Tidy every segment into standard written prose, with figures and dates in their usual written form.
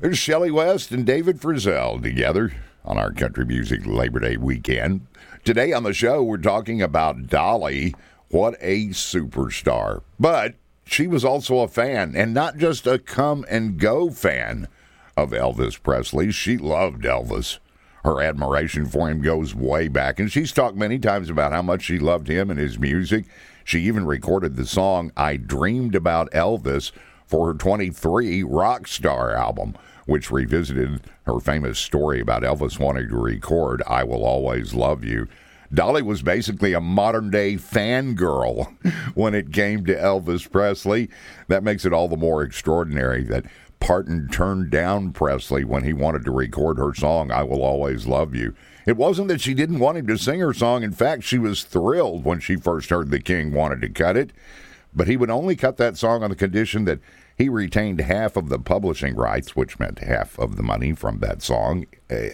There's Shelley West and David Frizzell together on our Country Music Labor Day weekend. Today on the show, we're talking about Dolly. What a superstar. But she was also a fan, and not just a come-and-go fan of Elvis Presley. She loved Elvis. Her admiration for him goes way back, and she's talked many times about how much she loved him and his music. She even recorded the song I Dreamed About Elvis for her 23 Rockstar album, which revisited her famous story about Elvis wanting to record I Will Always Love You. Dolly was basically a modern-day fangirl when it came to Elvis Presley. That makes it all the more extraordinary that Parton turned down Presley when he wanted to record her song, I Will Always Love You. It wasn't that she didn't want him to sing her song. In fact, she was thrilled when she first heard the King wanted to cut it. But he would only cut that song on the condition that he retained half of the publishing rights, which meant half of the money from that song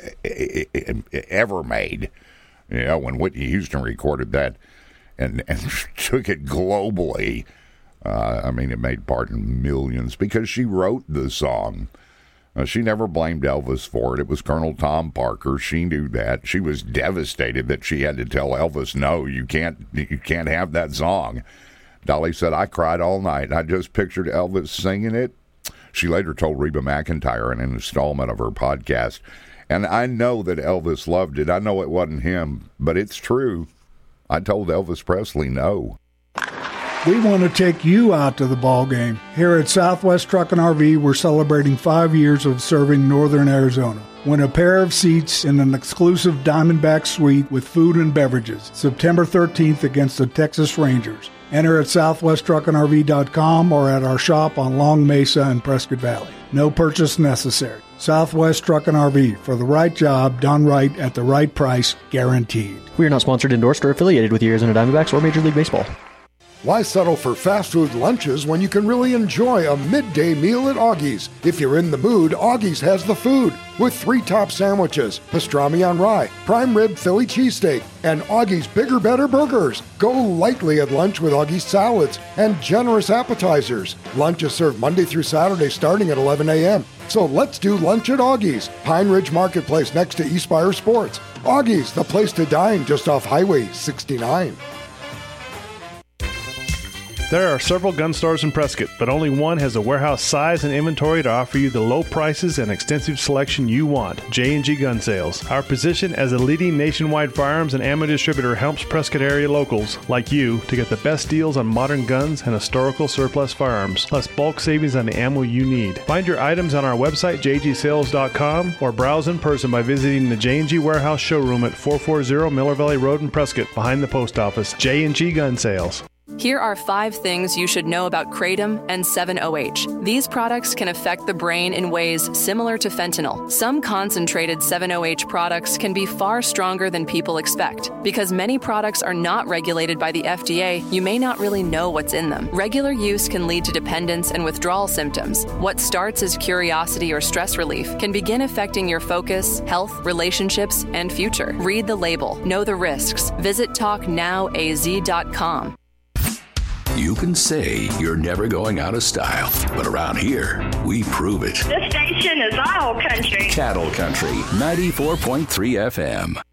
ever made. You know, when Whitney Houston recorded that and took it globally, it made Parton millions because she wrote the song. She never blamed Elvis for it. It was Colonel Tom Parker. She knew that. She was devastated that she had to tell Elvis, no, you can't have that song. Dolly said, I cried all night. I just pictured Elvis singing it. She later told Reba McEntire in an installment of her podcast, and I know that Elvis loved it. I know it wasn't him, but it's true. I told Elvis Presley no. We want to take you out to the ball game. Here at Southwest Truck and RV, we're celebrating 5 years of serving Northern Arizona. Win a pair of seats in an exclusive Diamondback suite with food and beverages. September 13th against the Texas Rangers. Enter at southwesttruckandrv.com or at our shop on Long Mesa and Prescott Valley. No purchase necessary. Southwest Truck and RV, for the right job, done right, at the right price, guaranteed. We are not sponsored, endorsed, or affiliated with the Arizona Diamondbacks or Major League Baseball. Why settle for fast food lunches when you can really enjoy a midday meal at Augie's? If you're in the mood, Augie's has the food with 3 top sandwiches, pastrami on rye, prime rib Philly cheesesteak, and Augie's Bigger Better burgers. Go lightly at lunch with Augie's salads and generous appetizers. Lunch is served Monday through Saturday starting at 11 a.m. So let's do lunch at Augie's, Pine Ridge Marketplace next to Eastspire Sports. Augie's, the place to dine just off Highway 69. There are several gun stores in Prescott, but only one has a warehouse size and inventory to offer you the low prices and extensive selection you want. J&G Gun Sales. Our position as a leading nationwide firearms and ammo distributor helps Prescott area locals like you to get the best deals on modern guns and historical surplus firearms, plus bulk savings on the ammo you need. Find your items on our website, jgsales.com, or browse in person by visiting the J&G Warehouse showroom at 440 Miller Valley Road in Prescott, behind the post office. J&G Gun Sales. Here are 5 things you should know about Kratom and 7-OH. These products can affect the brain in ways similar to fentanyl. Some concentrated 7-OH products can be far stronger than people expect. Because many products are not regulated by the FDA, you may not really know what's in them. Regular use can lead to dependence and withdrawal symptoms. What starts as curiosity or stress relief can begin affecting your focus, health, relationships, and future. Read the label. Know the risks. Visit TalkNowAZ.com. You can say you're never going out of style, but around here, we prove it. This station is all country. Cattle Country, 94.3 FM.